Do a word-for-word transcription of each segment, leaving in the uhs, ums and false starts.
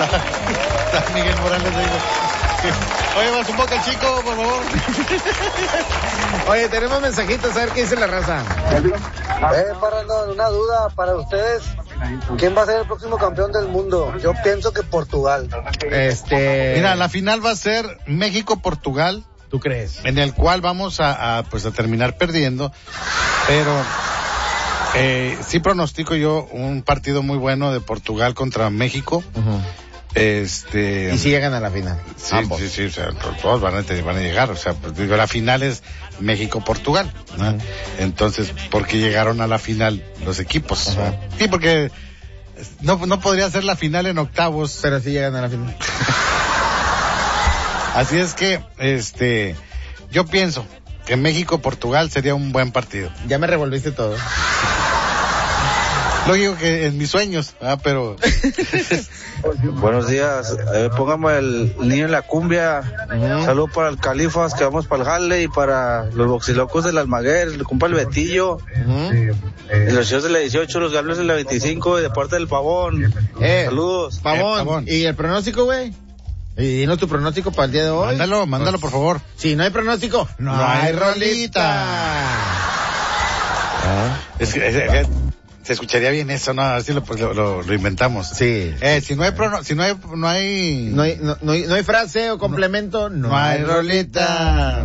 Está Miguel Morales ahí. Oye, más un poco el chico, por favor. Oye, tenemos mensajitos, a ver qué dice la raza. Eh, Parrandón, una duda para ustedes. ¿Quién va a ser el próximo campeón del mundo? Yo pienso que Portugal. Este... Mira, la final va a ser México-Portugal. ¿Tú crees? En el cual vamos a, a pues a terminar perdiendo, pero eh, sí pronostico yo un partido muy bueno de Portugal contra México. Uh-huh. Este y si llegan a la final. Sí, ambos. sí, sí, o sea, todos van a, van a llegar, o sea, pues, digo, la final es México-Portugal, ¿no? Uh-huh. Entonces, ¿por qué llegaron a la final los equipos? Uh-huh. Sí, porque no, no podría ser la final en octavos. Pero sí llegan a la final. Así es que, este, yo pienso que México-Portugal sería un buen partido. Ya me revolviste todo. Lógico que en mis sueños, ah, pero... Buenos días, eh, póngame el niño en la cumbia. Uh-huh. Saludos para el Califas, que vamos para el jale, y para los boxilocos del Almaguer, el compa el Betillo. Uh-huh. Y los chicos de la dieciocho, los gables de la veinticinco, y de parte del Pavón. Eh, Saludos. Pavón. Eh, Pavón. ¿Y el pronóstico, güey? Y dinos tu pronóstico para el día de hoy. Mándalo, mándalo, por favor. Si no hay pronóstico, no, no hay, hay rolita. Ah. Es que, es, es, se escucharía bien eso, ¿no? Así lo, pues, lo, lo, lo inventamos. Sí. Eh, si no hay prono, si no hay, no hay... No hay, no, no hay, no hay frase o complemento, no, no hay rolita.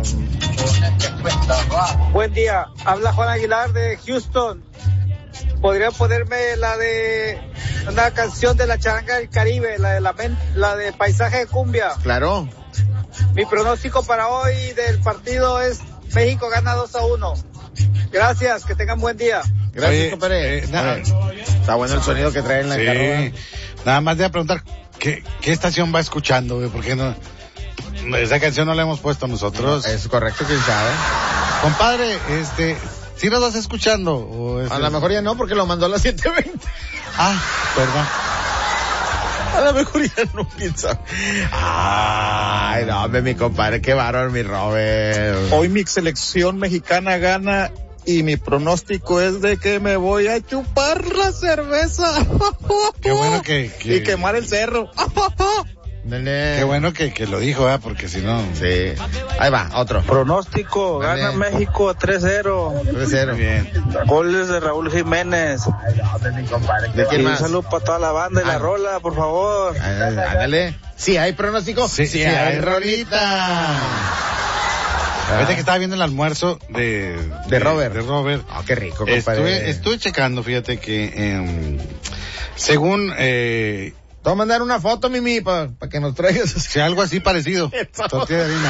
Buen día, habla Juan Aguilar de Houston. ¿Podría ponerme la de una canción de la charanga del Caribe, la de la, la de Paisaje de Cumbia? Claro. Mi pronóstico para hoy del partido es México gana dos a uno. Gracias, que tengan buen día. Gracias, compadre. Eh, nada, está bueno el sonido que traen en la sí. carroza. Nada más te voy a preguntar, ¿qué, qué estación va escuchando, güey? Porque no, esa canción no la hemos puesto nosotros. No, es correcto, quién sabe. Compadre, este... ¿sí nos vas escuchando? ¿O es a lo mejor ya no, porque lo mandó a las siete veinte. Ah, perdón. A lo mejor ya no piensa. Ay, no, hombre, mi compadre, qué bárbaro, mi Robert. Hoy mi selección mexicana gana y mi pronóstico es de que me voy a chupar la cerveza. Qué bueno que... que... y quemar el cerro. Dale. Qué bueno que, que lo dijo, ¿eh? Porque si no... Sí. Ahí va, otro. Pronóstico, Dale. Gana México tres cero. tres cero. Bien. Goles de Raúl Jiménez. ¿De quién y más? Un saludo para toda la banda y ah. la rola, por favor. Ándale. Sí, hay pronóstico. Sí, sí, sí hay, hay rolita. Fíjate que estaba viendo el almuerzo de... De, de Robert. De Robert. Ah, oh, qué rico, compadre. Estuve, estuve checando, fíjate que... Eh, según... Eh, te voy a mandar una foto, Mimi, para pa que nos traigas. Sí, algo así parecido. Tortilla de harina.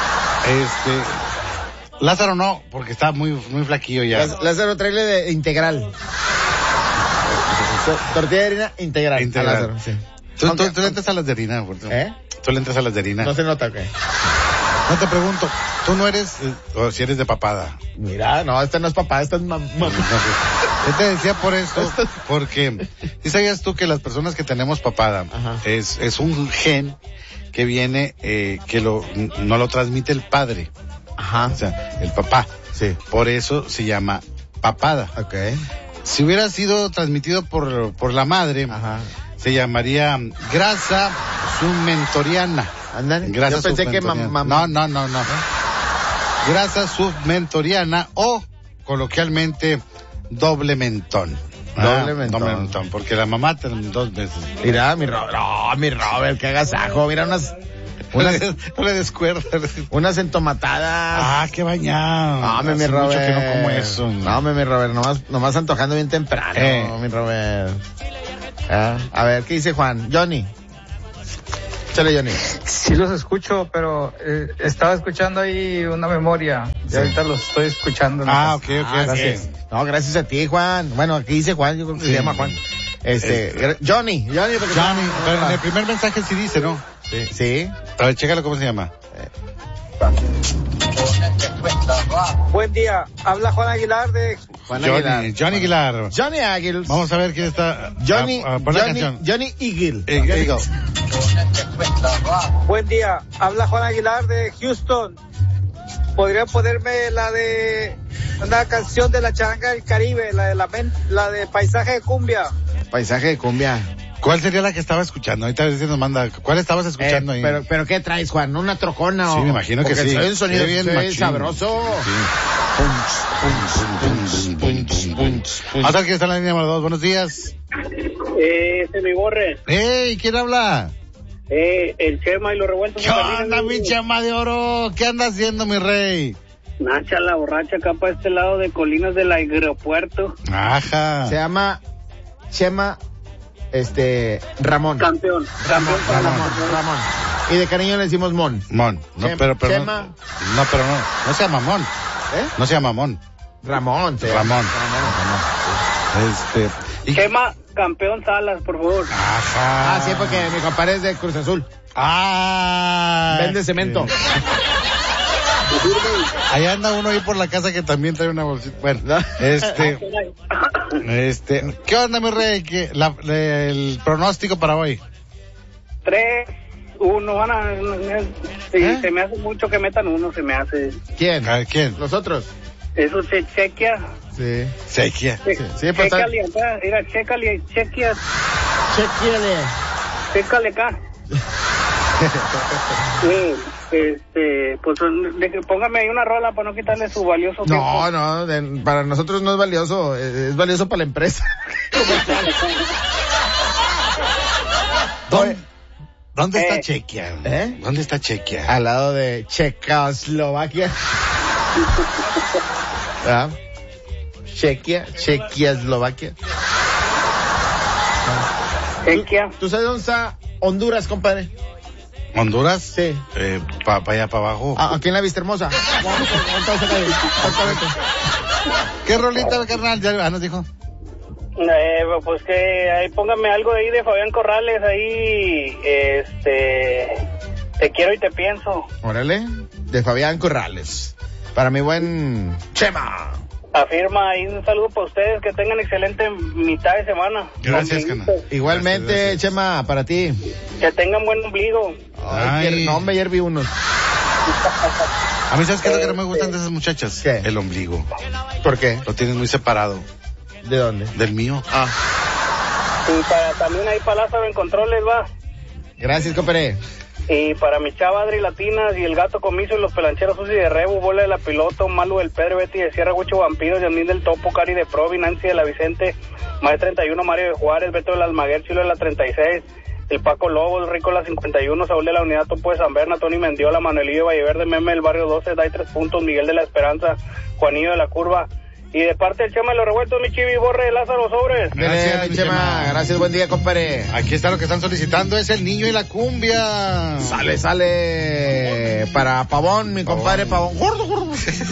Este... Lázaro no, porque está muy muy flaquillo ya. Lázaro, tráele de integral. Tortilla de harina integral. Integral. Lázaro, sí. ¿Tú, tú, tú le entras a las de harina? ¿Eh? Tú le entras a las de harina. No se nota, ¿qué? No te pregunto, tú no eres, o oh, si eres de papada. Mira, no, esta no es papada, esta es mamá. No, yo te decía por esto, porque, ¿sí sabías tú que las personas que tenemos papada, es, es un gen que viene, eh, que lo, no lo transmite el padre? Ajá. O sea, el papá. Sí. Por eso se llama papada. Ok. Si hubiera sido transmitido por, por la madre, ajá, se llamaría grasa submentoriana. Andan, grasa yo pensé que mamá. No, no, no, no. Grasa submentoriana o, coloquialmente, doble mentón. Doble ah, mentón. Doble mentón, porque la mamá te dos veces. Mira, mi Robert, no, mi Robert, qué agasajo. Mira unas... Unas, no le descuerdas. Unas entomatadas. Ah, qué bañado. No, me, mi Robert. Mucho que no como eso. No, me, mi Robert, nomás, nomás antojando bien temprano, eh. mi Robert. Ah, a ver, ¿qué dice Juan? Johnny. Échale, Johnny. Sí los escucho, pero eh, estaba escuchando ahí una memoria. Y sí. ahorita los estoy escuchando. Ah, ok, ok. Ah, gracias. Sí. No, gracias a ti, Juan. Bueno, aquí dice Juan, yo creo que sí. se llama Juan. Este, este Johnny. Johnny, porque Johnny, no, pero en el primer mensaje sí dice, ¿no? Sí. Sí. A ver, chécalo cómo se llama. Eh. Buen día, habla Juan Aguilar de... Juan Johnny, Aguilar. Johnny Aguilar. Johnny Aguilar. Vamos a ver quién está. Johnny, a, a Johnny, Johnny Eagle. Eagle. Buen día, habla Juan Aguilar de Houston. ¿Podría ponerme la de una canción de la charanga del Caribe, la de la, la de Paisaje de Cumbia? Paisaje de Cumbia. ¿Cuál sería la que estaba escuchando? Ahorita a ver si nos manda. ¿Cuál estabas escuchando eh, ahí? Pero, pero ¿qué traes, Juan? ¿Una trocona o...? Sí, me imagino que sí. Porque soy un sonido bien soy machín. sabroso. Hasta que está en la línea número dos. Buenos días. Eh, este mi borre. ¡Ey! ¿Quién habla? Eh, el Chema y los revueltos. ¿Qué onda, mi Chema de oro? ¿Qué anda haciendo, mi rey? Nacha, la borracha, acá para este lado de Colinas del aeropuerto. Ajá. Se llama Chema, este, Ramón. Campeón. Ramón, Campeón. Ramón, Ramón. Y de cariño le decimos Mon. Mon. No, Chem- pero, pero. Chema. No, no, pero no. No se llama Mon. ¿Eh? No se llama Mon. Ramón. se Ramón. llama. Ramón. Este. y- Chema, campeón Salas, por favor. Ajá. Ah, sí, porque mi compadre es de Cruz Azul. Ah. Vende cemento. Allá anda uno ahí por la casa que también trae una bolsita. Bueno, este, este, ¿qué onda, mi rey? ¿Qué, la, la- el pronóstico para hoy? Tres, uno, van a... Sí, ¿Eh? se me hace mucho que metan uno, se me hace. ¿Quién? A ver, ¿quién? ¿Nosotros? Eso se chequea. Sí. Sequia. Che- sí, pues, chécale acá, mira, chécale, chequea, Chequele. chécale acá. Sí, este, pues de que póngame ahí una rola para no quitarle su valioso tiempo. No, no, de- para nosotros no es valioso, es, es valioso para la empresa. ¿Dónde, ¿dónde está Eh. Chequia? ¿Eh? ¿Dónde está Chequia? Al lado de Checoslovaquia. ¿Ah? Chequia, Chequiaslovaquia. Chequea. ¿Tú sabes dónde está Honduras, compadre? ¿Honduras? Sí. Eh, para pa allá, para abajo. Ah, aquí en la Vista Hermosa. Exactamente. ¿Qué rolita, carnal? Ya ah, nos dijo. Eh, pues que ahí póngame algo de ahí de Fabián Corrales, ahí, este, te quiero y te pienso. Órale, de Fabián Corrales. Para mi buen Chema. Afirma ahí un saludo para ustedes, que tengan excelente mitad de semana. Gracias, Ombliguito. carnal. Igualmente, Gracias, gracias. Chema, para ti. Que tengan buen ombligo. Ay, Ay. ayer- no, hombre, ayer vi unos. A mí, ¿sabes qué es lo que no me gustan de esas muchachas? ¿Qué? El ombligo. ¿Por qué? Lo tienes muy separado ¿De dónde? del mío. Ah, Y para, también ahí para Lázaro en controles, va. gracias, compadre. Y para mi chava Adri Latinas y el gato comiso y los pelancheros Susi de Rebu, Bola de la Piloto, Malu del Pedro, Betty de Sierra, Huicho Vampiro, Yamín del Topo, Cari de Provi, Nancy de la Vicente, Mae treinta y uno, Mario de Juárez, Beto del Almaguer, Chilo de la treinta y seis, el Paco Lobos, Rico de la cincuenta y uno, Saúl de la Unidad, Topo de San Berna, Tony Mendiola, Manuelillo de Valleverde, Meme del Barrio doce, Dai tres puntos, Miguel de la Esperanza, Juanillo de la Curva. Y de parte del Chema de los Revueltos, mi chivi, Borre de Lázaro Sobres. Gracias, Gracias, mi Chema. Chema. Gracias, buen día, compadre. Aquí está lo que están solicitando, es el niño y la cumbia. Sale, sale. Para Pavón, mi compadre Pavón. Gordo, gordo.